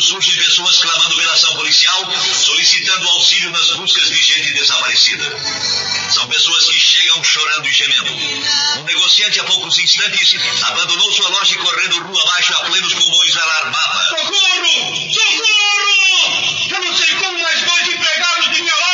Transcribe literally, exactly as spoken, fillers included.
surgem pessoas clamando pela ação policial, solicitando auxílio nas buscas de gente desaparecida. São pessoas que chegam chorando e gemendo. Um negociante há poucos instantes abandonou sua loja e correndo rua abaixo a plenos pulmões alarmava. Socorro! Socorro! Eu não sei como, mas dois empregados de minha loja